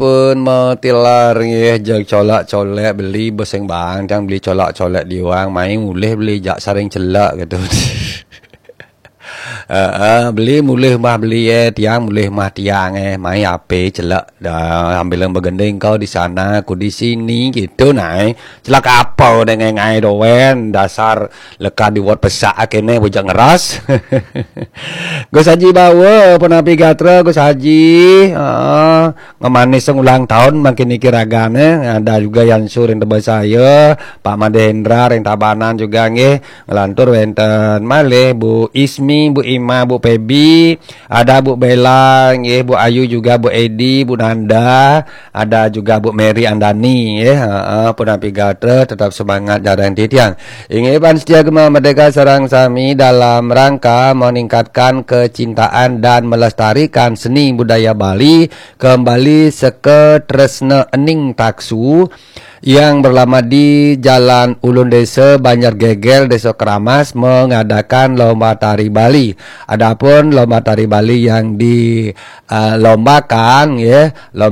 pun metilar nggih jeg colak-colek beli beseng bang jang beli colak-colek diwang main mulih beli jak saring celak gitu. Beli mulih mah beli tiang mulih mah tiang main ape celak dah ambil yang begending kau di sana aku di sini gitu nai celak apa dengan ngai doen dasar lekat di word pesak kene bujang ngeras. Gus Haji bawa penapi gatra Gus Haji ngemanis ulang tahun makin ikiragane ada juga yang sur yang tebas saya Pak Madhendra yang tabanan juga nggih ngelantur wenten malih Bu Ismi Bu Ima Bu Pebi ada Bu Bella nggih Bu Ayu juga Bu Edi Bu Nanda ada juga Bu Mary Andani penapi gatra tetap semangat jarang titiang ingin pan setia gema merdeka sareng sami dalam rangka meningkatkan kecintaan dan melestarikan seni budaya Bali kembali seke tresna ening taksu yang berlama di Jalan Ulun Desa Banjar Gegel Desa Keramas mengadakan lomba tari Bali. Adapun lomba tari Bali yang dilombakan ya